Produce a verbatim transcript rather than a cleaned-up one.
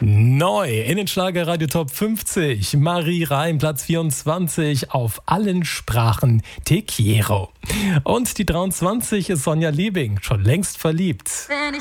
Neu in den Schlagerradio Top fünfzig. Marie Reim, Platz vierundzwanzig auf allen Sprachen Te quiero. Und die dreiundzwanzig ist Sonja Liebing, schon längst verliebt. Wenn ich